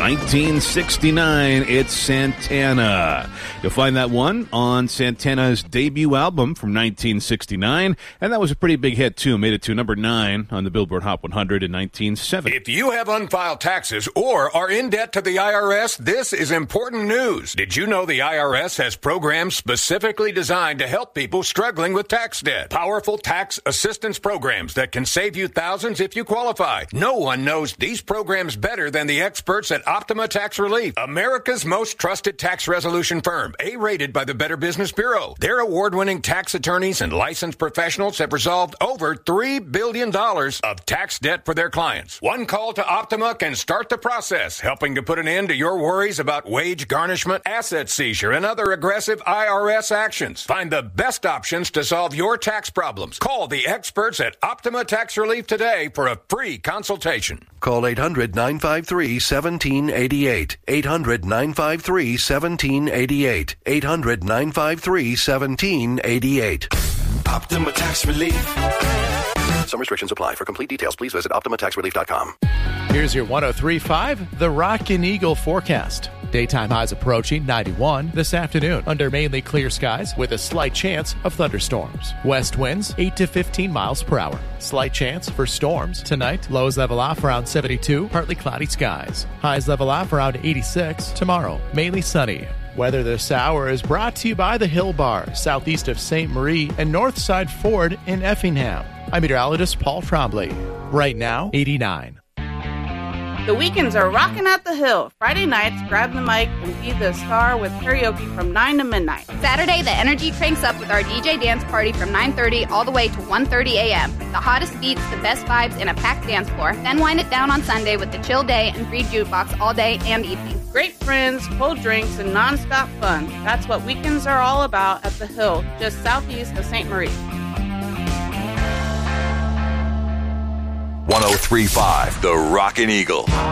1969, it's Santana. You'll find that one on Santana's debut album from 1969, and that was a pretty big hit, too. Made it to number 9 on the Billboard Hot 100 in 1970. If you have unfiled taxes or are in debt to the IRS, this is important news. Did you know the IRS has programs specifically designed to help people struggling with tax debt? Powerful tax assistance programs that can save you thousands if you qualify. No one knows these programs better than the experts at Optima Tax Relief, America's most trusted tax resolution firm, A-rated by the Better Business Bureau. Their award-winning tax attorneys and licensed professionals have resolved over $3 billion of tax debt for their clients. One call to Optima can start the process, helping to put an end to your worries about wage garnishment, asset seizure, and other aggressive IRS actions. Find the best options to solve your tax problems. Call the experts at Optima Tax Relief today for a free consultation. Call 800-953-1788. 800-953-1788. 800-953-1788. Optima Tax Relief. Some restrictions apply. For complete details, please visit OptimaTaxRelief.com. Here's your 103.5, the Rockin' Eagle forecast. Daytime highs approaching 91 this afternoon under mainly clear skies with a slight chance of thunderstorms. West winds 8 to 15 miles per hour. Slight chance for storms tonight. Lows level off around 72, partly cloudy skies. Highs level off around 86 tomorrow. Mainly sunny. Weather this hour is brought to you by the Hill Bar, southeast of St. Marie and Northside Ford in Effingham. I'm meteorologist Paul Trombley. Right now, 89. The weekends are rocking at the Hill. Friday nights, grab the mic and be the star with karaoke from 9 to midnight. Saturday, the energy cranks up with our DJ dance party from 9:30 all the way to 1:30 a.m. The hottest beats, the best vibes, and a packed dance floor. Then wind it down on Sunday with the chill day and free jukebox all day and evening. Great friends, cold drinks, and nonstop fun. That's what weekends are all about at the Hill, just southeast of St. Marie. 103.5, the Rockin' Eagle.